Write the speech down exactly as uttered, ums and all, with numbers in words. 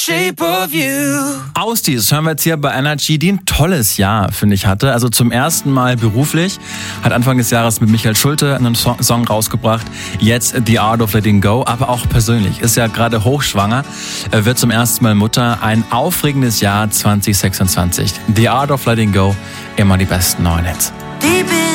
Shape of You. Ausdies hören wir jetzt hier bei Energy, die ein tolles Jahr, finde ich, hatte. Also zum ersten Mal beruflich. Hat Anfang des Jahres mit Michael Schulte einen Song, Song rausgebracht. Jetzt The Art of Letting Go. Aber auch persönlich. Ist ja gerade hochschwanger. Wird zum ersten Mal Mutter. Ein aufregendes Jahr zwanzig sechsundzwanzig. The Art of Letting Go. Immer die besten neuen Hits.